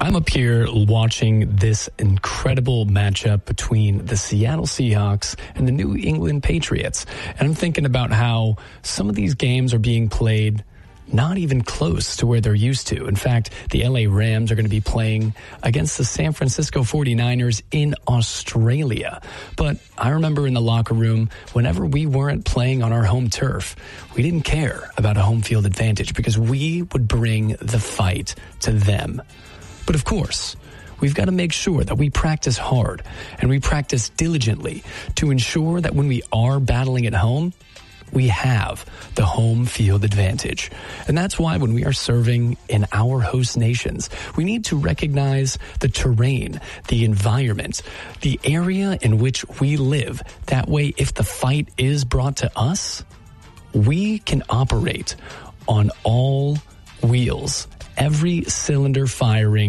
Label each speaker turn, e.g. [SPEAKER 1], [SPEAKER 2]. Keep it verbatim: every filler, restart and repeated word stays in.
[SPEAKER 1] I'm up here watching this incredible matchup between the Seattle Seahawks and the New England Patriots. And I'm thinking about how some of these games are being played not even close to where they're used to. In fact, the L A Rams are going to be playing against the San Francisco forty-niners in Australia. But I remember in the locker room, whenever we weren't playing on our home turf, we didn't care about a home field advantage because we would bring the fight to them. But of course, we've got to make sure that we practice hard and we practice diligently to ensure that when we are battling at home, we have the home field advantage. And that's why when we are serving in our host nations, we need to recognize the terrain, the environment, the area in which we live. That way, if the fight is brought to us, we can operate on all wheels, every cylinder firing